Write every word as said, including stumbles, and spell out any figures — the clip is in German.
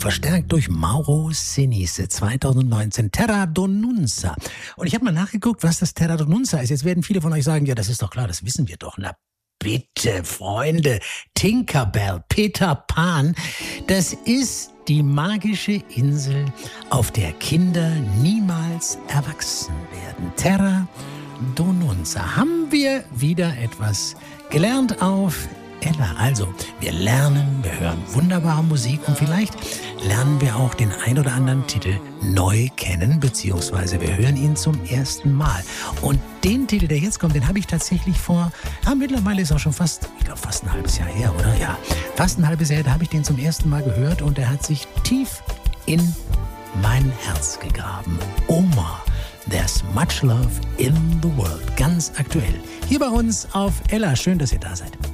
verstärkt durch Mauro Sinise, zweitausendneunzehn, Terra Donunza. Und ich habe mal nachgeguckt, was das Terra Donunza ist. Jetzt werden viele von euch sagen, ja, das ist doch klar, das wissen wir doch. Na bitte, Freunde, Tinkerbell, Peter Pan, das ist die magische Insel, auf der Kinder niemals erwachsen werden. Terra Donunza. Haben wir wieder etwas gelernt auf Ella. Also, wir lernen, wir hören wunderbare Musik und vielleicht lernen wir auch den ein oder anderen Titel neu kennen, beziehungsweise wir hören ihn zum ersten Mal. Und den Titel, der jetzt kommt, den habe ich tatsächlich vor, ja, mittlerweile ist auch schon fast, ich glaube fast ein halbes Jahr her, oder? Ja, fast ein halbes Jahr, da habe ich den zum ersten Mal gehört und er hat sich tief in mein Herz gegraben. Omar. There's much love in the world. Ganz aktuell. Hier bei uns auf Ella. Schön, dass ihr da seid.